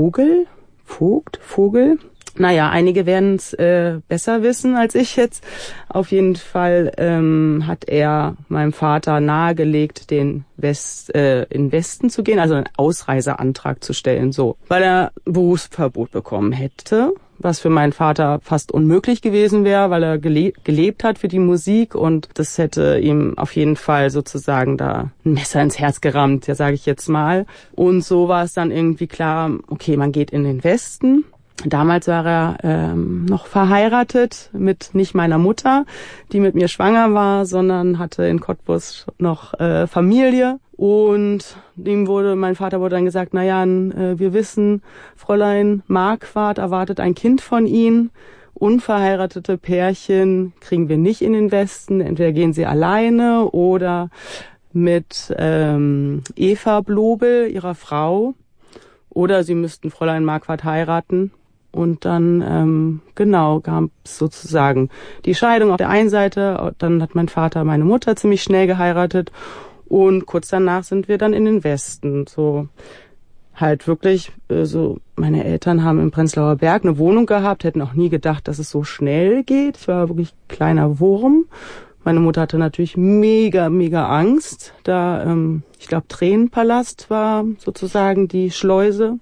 Vogel. Naja, einige werden es besser wissen als ich jetzt. Auf jeden Fall hat er meinem Vater nahegelegt, in Westen zu gehen, also einen Ausreiseantrag zu stellen, so, weil er Berufsverbot bekommen hätte, was für meinen Vater fast unmöglich gewesen wäre, weil er gelebt hat für die Musik und das hätte ihm auf jeden Fall sozusagen da ein Messer ins Herz gerammt, ja, sage ich jetzt mal. Und so war es dann irgendwie klar, okay, man geht in den Westen. Damals war er noch verheiratet mit nicht meiner Mutter, die mit mir schwanger war, sondern hatte in Cottbus noch Familie. Und mein Vater wurde dann gesagt, wir wissen, Fräulein Marquardt erwartet ein Kind von Ihnen. Unverheiratete Pärchen kriegen wir nicht in den Westen. Entweder gehen sie alleine oder mit Eva Blobel, ihrer Frau. Oder sie müssten Fräulein Marquardt heiraten. Und dann, gab es sozusagen die Scheidung auf der einen Seite. Dann hat mein Vater meine Mutter ziemlich schnell geheiratet. Und kurz danach sind wir dann in den Westen. So halt wirklich, meine Eltern haben im Prenzlauer Berg eine Wohnung gehabt, hätten auch nie gedacht, dass es so schnell geht. Ich war wirklich kleiner Wurm. Meine Mutter hatte natürlich mega, mega Angst. Ich glaube, Tränenpalast war sozusagen die Schleuse,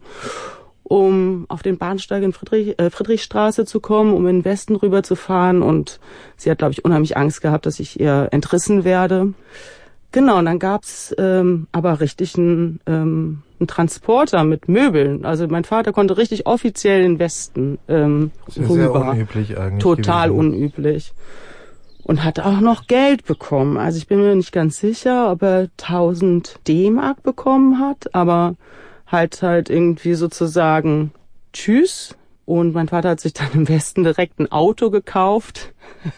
um auf den Bahnsteig in Friedrichstraße zu kommen, um in den Westen rüber zu fahren. Und sie hat, glaube ich, unheimlich Angst gehabt, dass ich ihr entrissen werde. Genau, und dann gab's aber richtig einen Transporter mit Möbeln. Also mein Vater konnte richtig offiziell in den Westen rüber. Sehr unüblich eigentlich. Total unüblich. Und hat auch noch Geld bekommen. Also ich bin mir nicht ganz sicher, ob er 1000 D-Mark bekommen hat, aber halt irgendwie sozusagen tschüss. Und mein Vater hat sich dann im Westen direkt ein Auto gekauft.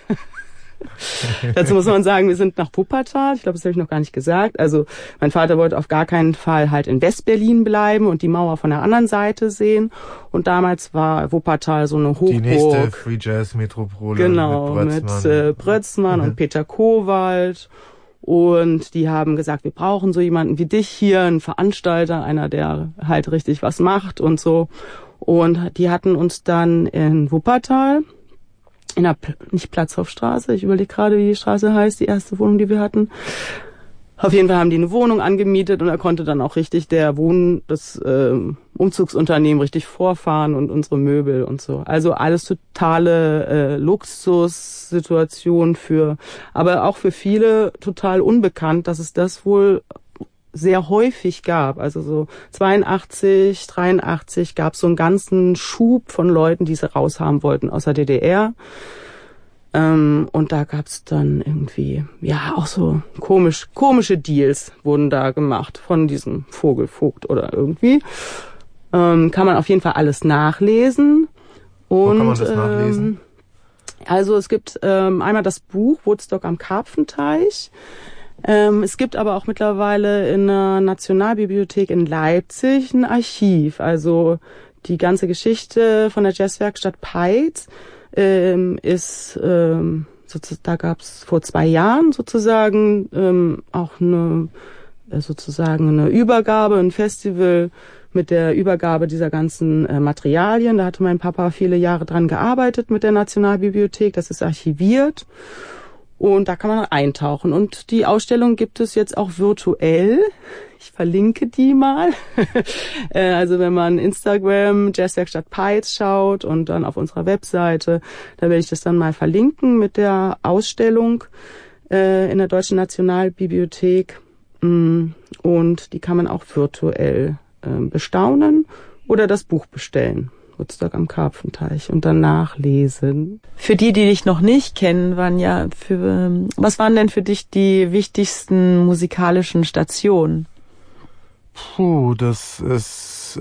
Dazu muss man sagen, wir sind nach Wuppertal. Ich glaube, das habe ich noch gar nicht gesagt. Also mein Vater wollte auf gar keinen Fall halt in Westberlin bleiben und die Mauer von der anderen Seite sehen. Und damals war Wuppertal so eine Hochburg. Die nächste Free Jazz Metropole. Genau, mit Brötzmann und Peter Kowald. Und die haben gesagt, wir brauchen so jemanden wie dich hier, einen Veranstalter, einer, der halt richtig was macht und so. Und die hatten uns dann in Wuppertal, in der, nicht Platzhofstraße, ich überlege gerade, wie die Straße heißt, die erste Wohnung, die wir hatten. Auf jeden Fall haben die eine Wohnung angemietet und da konnte dann auch richtig das Umzugsunternehmen richtig vorfahren und unsere Möbel und so. Also alles totale Luxussituation aber auch für viele total unbekannt, dass es das wohl sehr häufig gab. Also so 82, 83 gab es so einen ganzen Schub von Leuten, die sie raushaben wollten aus der DDR. Und da gab es dann irgendwie, ja, auch so komische Deals wurden da gemacht von diesem Vogelvogt oder irgendwie. Kann man auf jeden Fall alles nachlesen. Wo kann man das nachlesen? Also es gibt einmal das Buch Woodstock am Karpfenteich. Es gibt aber auch mittlerweile in der Nationalbibliothek in Leipzig ein Archiv. Also die ganze Geschichte von der Jazzwerkstatt Peitz ist, da gab es vor 2 Jahren sozusagen auch eine Übergabe, ein Festival mit der Übergabe dieser ganzen Materialien. Da hatte mein Papa viele Jahre dran gearbeitet mit der Nationalbibliothek. Das ist archiviert. Und da kann man eintauchen. Und die Ausstellung gibt es jetzt auch virtuell. Ich verlinke die mal. Also wenn man Instagram Jazzwerkstatt Peitz schaut und dann auf unserer Webseite, da werde ich das dann mal verlinken mit der Ausstellung in der Deutschen Nationalbibliothek. Und die kann man auch virtuell bestaunen oder das Buch bestellen. Woodstock am Karpfenteich und dann nachlesen. Für die dich noch nicht kennen, was waren denn für dich die wichtigsten musikalischen Stationen? Das ist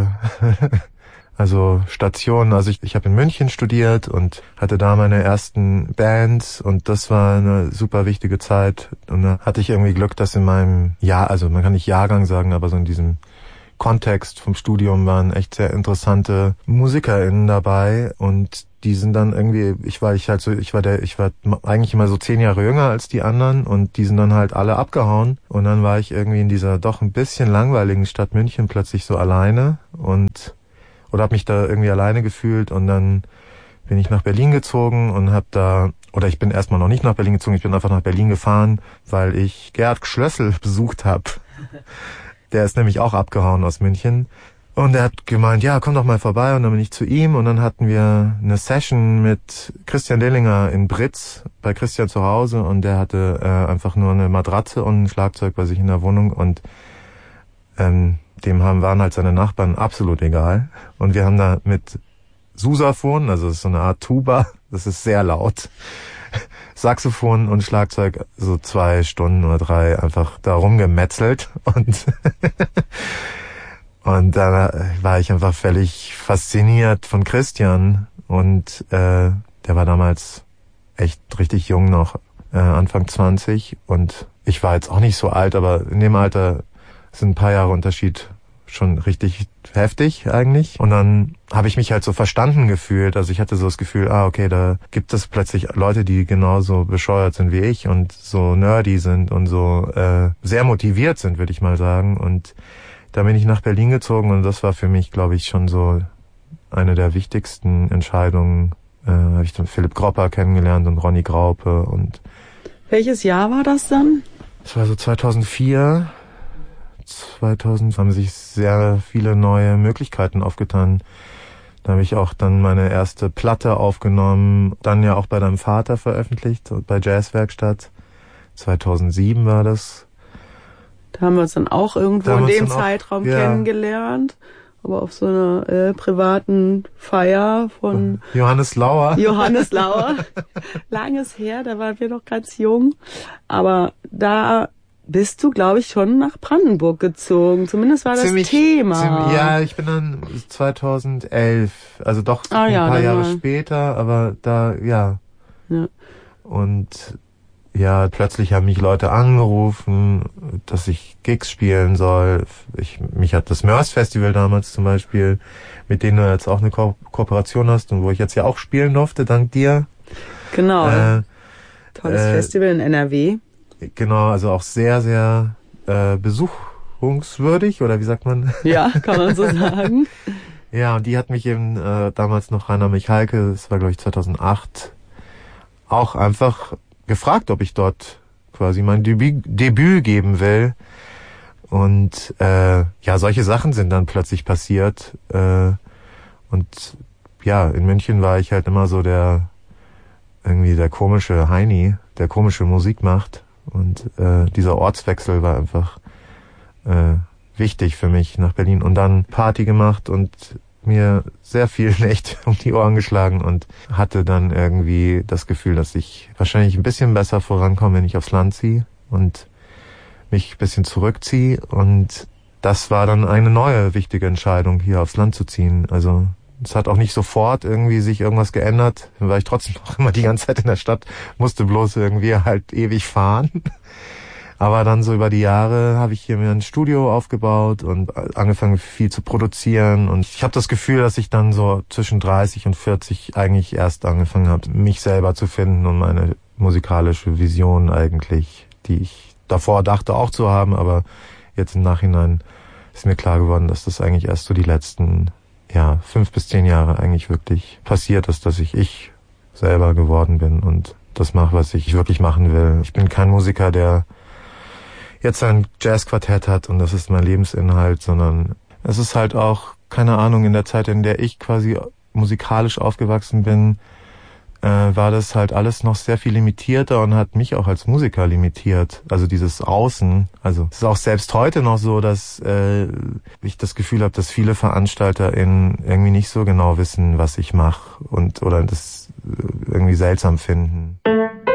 also Stationen. Also ich habe in München studiert und hatte da meine ersten Bands und das war eine super wichtige Zeit. Und da hatte ich irgendwie Glück, dass in meinem Jahr, also man kann nicht Jahrgang sagen, aber so in diesem Kontext vom Studium waren echt sehr interessante MusikerInnen dabei und die sind dann irgendwie, ich war eigentlich immer so 10 Jahre jünger als die anderen und die sind dann halt alle abgehauen und dann war ich irgendwie in dieser doch ein bisschen langweiligen Stadt München plötzlich so alleine und oder habe mich da irgendwie alleine gefühlt und dann bin ich nach Berlin gezogen und ich bin erstmal noch nicht nach Berlin gezogen, ich bin einfach nach Berlin gefahren, weil ich Gerd Schlössel besucht habe. Der ist nämlich auch abgehauen aus München. Und er hat gemeint, ja, komm doch mal vorbei. Und dann bin ich zu ihm und dann hatten wir eine Session mit Christian Dillinger in Britz, bei Christian zu Hause. Und der hatte einfach nur eine Matratze und ein Schlagzeug bei sich in der Wohnung. Und waren halt seine Nachbarn absolut egal. Und wir haben da mit Sousaphon, also das ist so eine Art Tuba, das ist sehr laut, Saxophon und Schlagzeug so 2 Stunden oder 3 einfach da rumgemetzelt und dann war ich einfach völlig fasziniert von Christian und der war damals echt richtig jung noch, Anfang 20 und ich war jetzt auch nicht so alt, aber in dem Alter sind ein paar Jahre Unterschied schon richtig heftig eigentlich. Und dann habe ich mich halt so verstanden gefühlt. Also ich hatte so das Gefühl, okay, da gibt es plötzlich Leute, die genauso bescheuert sind wie ich und so nerdy sind und so sehr motiviert sind, würde ich mal sagen. Und da bin ich nach Berlin gezogen und das war für mich, glaube ich, schon so eine der wichtigsten Entscheidungen. Habe ich dann Philipp Gropper kennengelernt und Ronny Graupe. Und welches Jahr war das dann? Das war so 2004. 2000 haben sich sehr viele neue Möglichkeiten aufgetan. Da habe ich auch dann meine erste Platte aufgenommen, dann ja auch bei deinem Vater veröffentlicht, bei Jazzwerkstatt. 2007 war das. Da haben wir uns dann auch irgendwo in dem Zeitraum kennengelernt, aber auf so einer privaten Feier von Johannes Lauer. Langes her, da waren wir noch ganz jung, aber da bist du, glaube ich, schon nach Brandenburg gezogen. Zumindest war das Thema. Ja, ich bin dann 2011, also doch ein paar Jahre später, aber da, ja. Und ja, plötzlich haben mich Leute angerufen, dass ich Gigs spielen soll. Mich hat das Mörs Festival damals zum Beispiel, mit denen du jetzt auch eine Kooperation hast und wo ich jetzt ja auch spielen durfte, dank dir. Genau. Tolles Festival in NRW. Genau, also auch sehr, sehr besuchungswürdig, oder wie sagt man? Ja, kann man so sagen. Ja, und die hat mich eben damals noch Rainer Michalke, das war glaube ich 2008, auch einfach gefragt, ob ich dort quasi mein Debüt geben will. Und solche Sachen sind dann plötzlich passiert. Und ja, in München war ich halt immer so der komische Heini, der komische Musik macht. Und dieser Ortswechsel war einfach wichtig für mich nach Berlin. Und dann Party gemacht und mir sehr viel Nächte um die Ohren geschlagen und hatte dann irgendwie das Gefühl, dass ich wahrscheinlich ein bisschen besser vorankomme, wenn ich aufs Land ziehe und mich ein bisschen zurückziehe. Und das war dann eine neue wichtige Entscheidung, hier aufs Land zu ziehen. Also es hat auch nicht sofort irgendwie sich irgendwas geändert. Dann war ich trotzdem noch immer die ganze Zeit in der Stadt, musste bloß irgendwie halt ewig fahren. Aber dann so über die Jahre habe ich hier mir ein Studio aufgebaut und angefangen viel zu produzieren. Und ich habe das Gefühl, dass ich dann so zwischen 30 und 40 eigentlich erst angefangen habe, mich selber zu finden und meine musikalische Vision eigentlich, die ich davor dachte auch zu haben. Aber jetzt im Nachhinein ist mir klar geworden, dass das eigentlich erst so die letzten 5 bis 10 Jahre eigentlich wirklich passiert ist, dass ich selber geworden bin und das mache, was ich wirklich machen will. Ich bin kein Musiker, der jetzt ein Jazzquartett hat und das ist mein Lebensinhalt, sondern es ist halt auch, keine Ahnung, in der Zeit, in der ich quasi musikalisch aufgewachsen bin, war das halt alles noch sehr viel limitierter und hat mich auch als Musiker limitiert. Also dieses Außen. Also es ist auch selbst heute noch so, dass ich das Gefühl habe, dass viele VeranstalterInnen irgendwie nicht so genau wissen, was ich mache oder das irgendwie seltsam finden.